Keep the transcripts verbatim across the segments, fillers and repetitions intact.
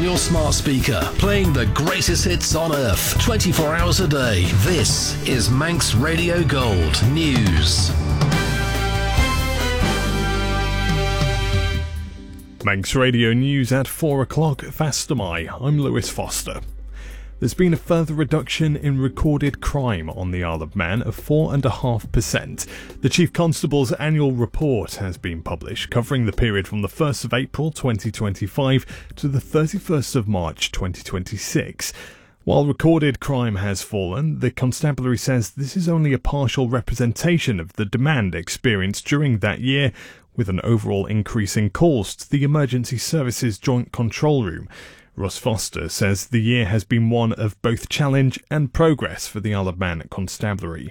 your smart speaker, playing the greatest hits on earth, twenty-four hours a day. This is Manx Radio Gold News. Manx Radio News at four o'clock. Fastamai. I'm Lewis Foster. There's been a further reduction in recorded crime on the Isle of Man of four point five percent. The Chief Constable's annual report has been published, covering the period from the first of April twenty twenty-five to the thirty-first of March twenty twenty-six. While recorded crime has fallen, the constabulary says this is only a partial representation of the demand experienced during that year, with an overall increase in calls to the Emergency Services Joint Control Room. Russ Foster says the year has been one of both challenge and progress for the Isle of Man Constabulary.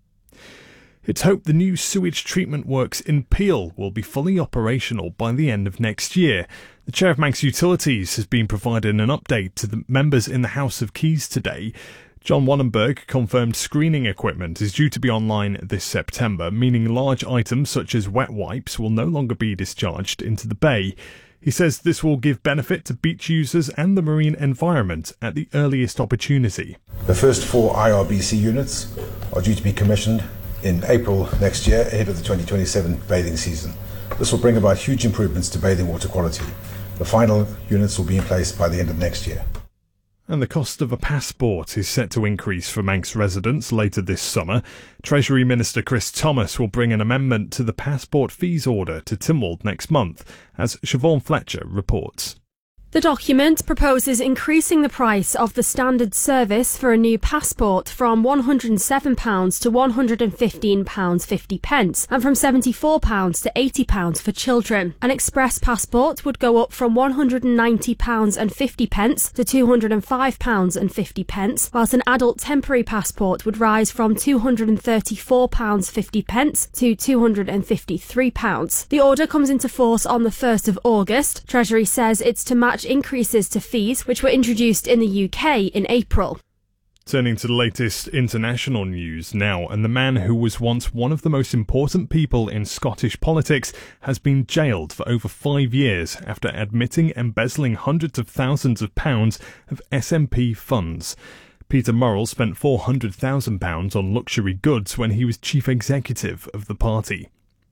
It's hoped the new sewage treatment works in Peel will be fully operational by the end of next year. The Chair of Manx Utilities has been providing an update to the members in the House of Keys today. John Wannenberg confirmed screening equipment is due to be online this September, meaning large items such as wet wipes will no longer be discharged into the bay. He says this will give benefit to beach users and the marine environment at the earliest opportunity. The first four I R B C units are due to be commissioned in April next year, ahead of the twenty twenty-seven bathing season. This will bring about huge improvements to bathing water quality. The final units will be in place by the end of next year. And the cost of a passport is set to increase for Manx residents later this summer. Treasury Minister Chris Thomas will bring an amendment to the passport fees order to Tynwald next month, as Siobhan Fletcher reports. The document proposes increasing the price of the standard service for a new passport from one hundred and seven pounds to one hundred and fifteen pounds fifty, and from seventy-four pounds to eighty pounds for children. An express passport would go up from one hundred and ninety pounds fifty to two hundred and five pounds fifty, whilst an adult temporary passport would rise from two hundred and thirty-four pounds fifty to two hundred and fifty-three pounds. The order comes into force on the first of August. Treasury says it's to match increases to fees which were introduced in the U K in April. Turning to the latest international news now, and the man who was once one of the most important people in Scottish politics has been jailed for over five years after admitting embezzling hundreds of thousands of pounds of S N P funds. Peter Murrell spent four hundred thousand pounds on luxury goods when he was chief executive of the party.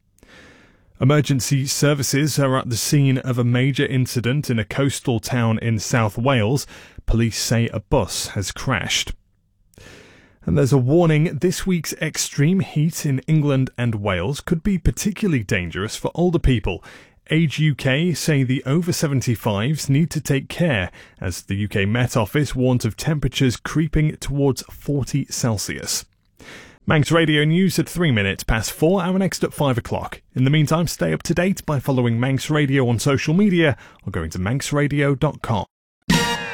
Emergency services are at the scene of a major incident in a coastal town in South Wales. Police say a bus has crashed. And there's a warning: this week's extreme heat in England and Wales could be particularly dangerous for older people. Age U K say the over seventy-fives need to take care, as the U K Met Office warns of temperatures creeping towards forty Celsius. Manx Radio News at three minutes past four, our next at five o'clock. In the meantime, stay up to date by following Manx Radio on social media or going to manx radio dot com.